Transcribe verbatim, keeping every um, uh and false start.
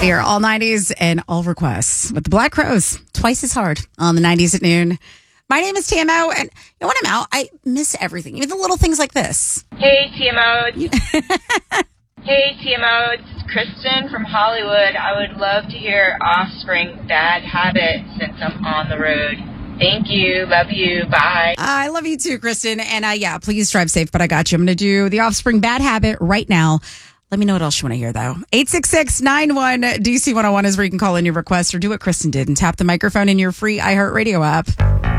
We are all nineties and all requests with the Black Crowes, twice as hard on the nineties at noon. My name is T M O, and you know, when I'm out, I miss everything, even the little things like this. Hey, T M O. Hey, T M O. It's Kristen from Hollywood. I would love to hear Offspring Bad Habit since I'm on the road. Thank you. Love you. Bye. I love you too, Kristen. And uh, yeah, please drive safe, but I got you. I'm going to do the Offspring Bad Habit right now. Let me know what else you want to hear, though. eight six six, nine one, D C one oh one is where you can call in your request or do what Kristen did and tap the microphone in your free iHeartRadio app.